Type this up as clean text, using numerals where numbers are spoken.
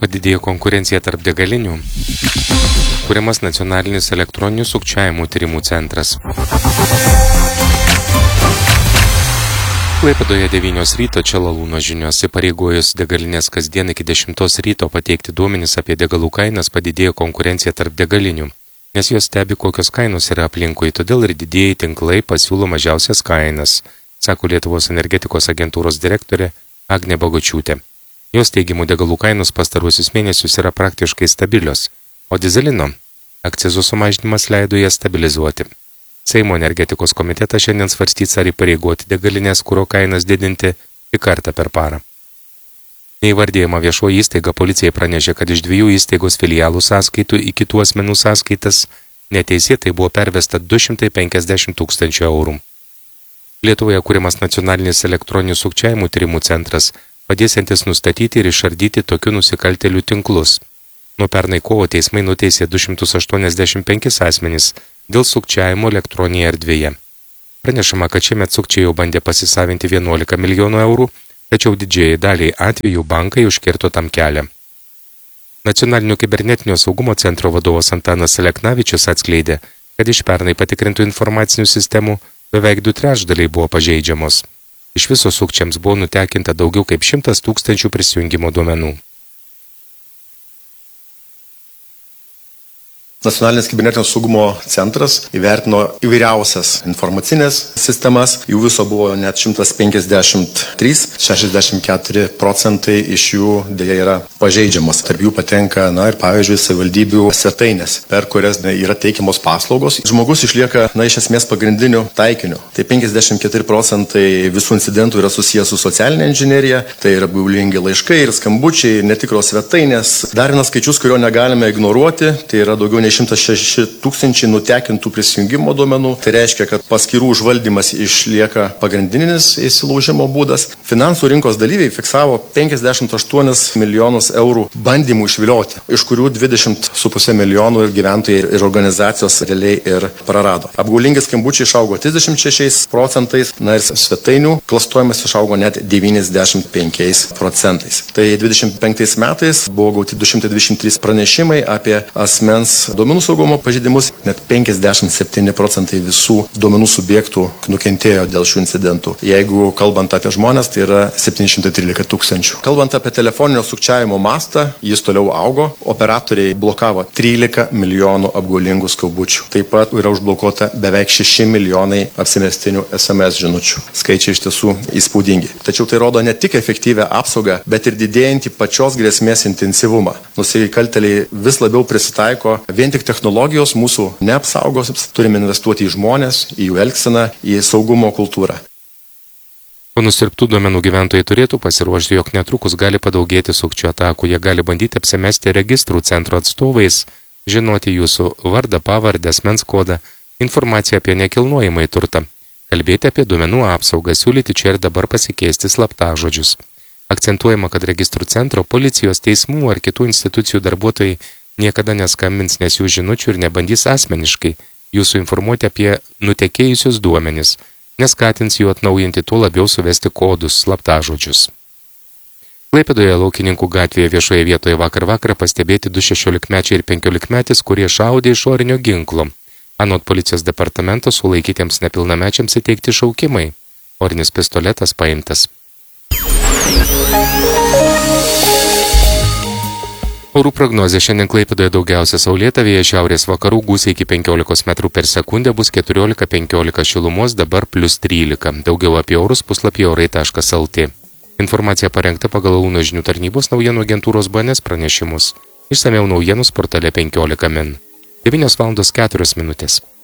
Padidėjo konkurencija tarp degalinių. Kuriamas nacionalinis elektroninių sukčiavimų tyrimų centras. Klaipėdoje 9 ryto čia Lalūno žinios įpareigojus degalinės kasdien iki 10 ryto pateikti duomenis apie degalų kainas padidėjo konkurencija tarp degalinių, nes jos stebi, kokios kainos yra aplinkui, todėl ir didieji tinklai pasiūlo mažiausias kainas, sako Lietuvos energetikos agentūros direktorė Agnė Bagočiūtė. Jos teigimu degalų kainos pastaruosius mėnesius yra praktiškai stabilios, o dizelino akcizų sumažinimas leido jas stabilizuoti. Seimo energetikos komitetas šiandien svarstys, ar įpareigoti degalinės kuro kainas didinti tik kartą per parą. Neįvardėjama viešoji įstaiga policijai pranešė, kad iš 2 įstaigos filialų sąskaitų į kitų asmenų sąskaitas neteisėtai buvo pervesta 250 000 eurų. Lietuvoje kuriamas nacionalinis elektroninių sukčiavimų tyrimų centras, padėsiantis nustatyti ir išardyti tokių nusikaltėlių tinklus. Nuo pernai kovo teismai nuteisė 285 asmenys dėl sukčiavimo elektroninėje erdvėje. Pranešama, kad šiemet sukčiai jau bandė pasisavinti 11 milijonų eurų, tačiau didžiai daliai atvejų bankai užkirto tam kelią. Nacionalinio kibernetinio saugumo centro vadovas Antanas Aleknavičius atskleidė, kad iš pernai patikrintų informacinių sistemų beveik 2/3 buvo pažeidžiamos. Iš viso sukčiams buvo nutekinta daugiau kaip 100 000 prisijungimo duomenų. Nacionalinis kibernetinio saugumo centras įvertino įvairiausias informacinės sistemas, jų viso buvo net 153, 64% iš jų dėja yra pažeidžiamas. Tarp jų patenka, ir pavyzdžiui, savivaldybių svetainės, per kurias yra teikiamos paslaugos. Žmogus išlieka, iš esmės pagrindiniu taikiniu. Tai 54% visų incidentų yra susijęs su socialinė inžinerija, tai yra apgaulingi laiškai ir skambučiai, netikros svetainės. Dar vienas skaičius, kurio negalime ignoruoti, tai yra daugiau nei 106 000 nutekintų prisijungimo duomenų. Tai reiškia, kad paskyrų užvaldymas išlieka pagrindinis įsilaužimo būdas. Finansų rinkos dalyviai fiksavo 58 milijonus eurų bandymų išvilioti, iš kurių 20,5 milijonų ir gyventojai ir organizacijos realiai ir prarado. Apgaulingi skambučiai išaugo 36%, ir svetainių klastojimas išaugo net 95%. Tai 25 metais buvo gauti 223 pranešimai apie asmens duomenų saugumo pažeidimus, net 57% visų duomenų subjektų nukentėjo dėl šių incidentų. Jeigu kalbant apie žmonės, tai yra 713 000. Kalbant apie telefoninio sukčiavimo mastą, jis toliau augo, operatoriai blokavo 13 milijonų apgaulingų skambučių. Taip pat yra užblokuota beveik 6 milijonai apsimestinių SMS žinučių. Skaičiai iš tiesų įspūdingi. Tačiau tai rodo ne tik efektyvią apsaugą, bet ir didėjantį pačios grėsmės intensyvumą. Nusikaltėliai vis labiau prisitaiko, vien tik technologijos mūsų neapsaugos, turime investuoti į žmonės, į jų elgseną, į saugumo kultūrą. Po nusirptų duomenų gyventojai turėtų pasiruošti, jog netrukus gali padaugėti sukčių atakų. Jie gali bandyti apsimesti registrų centro atstovais, žinoti jūsų vardą, pavardę, asmens kodą, informaciją apie nekilnojamąjį turtą, kalbėti apie duomenų apsaugą, siūlyti čia ir dabar pasikeisti slaptažodžius. Akcentuojama, kad registrų centro, policijos, teismų ar kitų institucijų darbuotojai niekada neskambins, nes jų žinučių ir nebandys asmeniškai jūsų informuoti apie nutekėjusius duomenis, neskatins jų atnaujinti, tuo labiau suvesti kodus, slaptažodžius. Klaipėdoje Laukininkų gatvėje viešoje vietoje vakar vakarą pastebėti 2 16-mečiai ir 15-metis, kurie šaudė iš orinio ginklo. Anot policijos departamento sulaikytiems nepilnamečiams įteikti šaukimai. Orinis pistoletas paimtas. Orų prognozė: šiandien Klaipėdoje daugiausia saulėta, vėjas šiaurės vakarų, gūsiai iki 15 metrų per sekundę, bus 14-15 šilumos, dabar +13. Daugiau apie orus puslapyje orai.lt. Informacija parengta pagal Lalūno žinių tarnybos naujienų agentūros BNS pranešimus. Išsamiau naujienus portale 15 min. 9:04 minutės.